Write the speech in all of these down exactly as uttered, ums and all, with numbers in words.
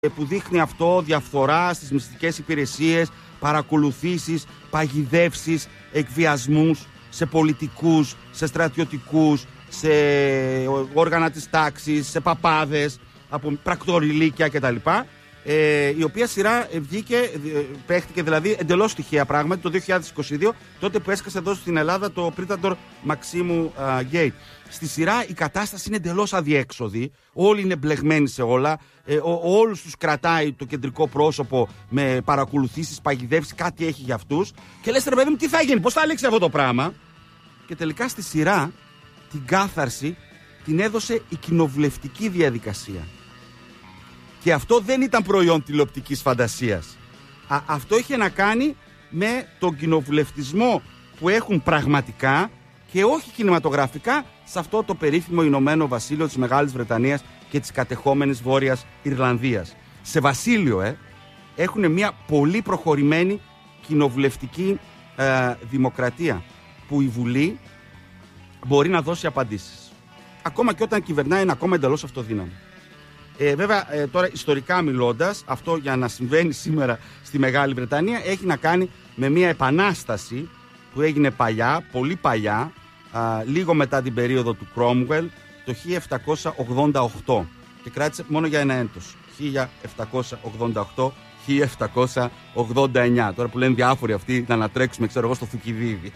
που δείχνει αυτό διαφθορά στις μυστικές υπηρεσίες, παρακολουθήσεις, παγιδεύσεις, εκβιασμούς σε πολιτικούς, σε στρατιωτικούς, σε όργανα της τάξης, σε παπάδες, από πρακτοριλίκια κτλ. Ε, η οποία σειρά βγήκε, παίχτηκε δηλαδή εντελώς τυχαία πράγματι το δύο χιλιάδες είκοσι δύο, τότε που έσκασε εδώ στην Ελλάδα το Predator Μαξίμου Γκέιτ. Στη σειρά η κατάσταση είναι εντελώς αδιέξοδη, όλοι είναι μπλεγμένοι σε όλα, ε, ο, όλους τους κρατάει το κεντρικό πρόσωπο με παρακολουθήσεις, παγιδεύσεις, κάτι έχει για αυτούς και λες ρε παιδί μου τι θα γίνει, πώς θα λήξει αυτό το πράγμα. Και τελικά στη σειρά την κάθαρση την έδωσε η κοινοβουλευτική διαδικασία. Και αυτό δεν ήταν προϊόν τηλεοπτικής φαντασίας. Α, αυτό είχε να κάνει με τον κοινοβουλευτισμό που έχουν πραγματικά και όχι κινηματογραφικά σε αυτό το περίφημο Ηνωμένο Βασίλειο της Μεγάλης Βρετανίας και της κατεχόμενης Βόρειας Ιρλανδίας. Σε βασίλειο, ε, έχουν μια πολύ προχωρημένη κοινοβουλευτική ε, δημοκρατία που η Βουλή μπορεί να δώσει απαντήσεις. Ακόμα και όταν κυβερνάει είναι ακόμα εντελώς αυτοδύναμη. Ε, βέβαια, ε, τώρα ιστορικά μιλώντας, αυτό για να συμβαίνει σήμερα στη Μεγάλη Βρετανία έχει να κάνει με μια επανάσταση που έγινε παλιά, πολύ παλιά, α, λίγο μετά την περίοδο του Cromwell, το χίλια επτακόσια ογδόντα οκτώ και κράτησε μόνο για ένα έτος, χίλια επτακόσια ογδόντα οκτώ με χίλια επτακόσια ογδόντα εννιά, τώρα που λένε διάφοροι αυτοί να ανατρέξουμε ξέρω εγώ στο Θουκυδίδη.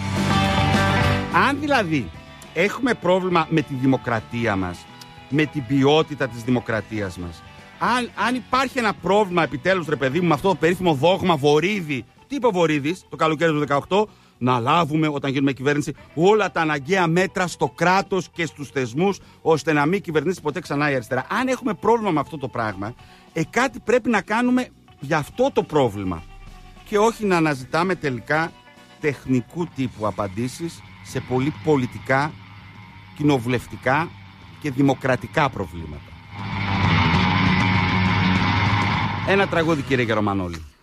Αν δηλαδή έχουμε πρόβλημα με τη δημοκρατία μας, με την ποιότητα της δημοκρατίας μας, αν, αν υπάρχει ένα πρόβλημα επιτέλους ρε παιδί μου με αυτό το περίφημο δόγμα Βορίδη, τι είπε ο Βορίδης το καλοκαίρι του δεκαοκτώ, να λάβουμε όταν γίνουμε κυβέρνηση όλα τα αναγκαία μέτρα στο κράτος και στους θεσμούς ώστε να μην κυβερνήσει ποτέ ξανά η αριστερά. Αν έχουμε πρόβλημα με αυτό το πράγμα, ε, κάτι πρέπει να κάνουμε για αυτό το πρόβλημα και όχι να αναζητάμε τελικά τεχνικού τύπου απαντήσεις σε πολύ πολιτικά, κοινοβουλευτικά και δημοκρατικά προβλήματα. Ένα τραγούδι κύριε Γερομανόλη.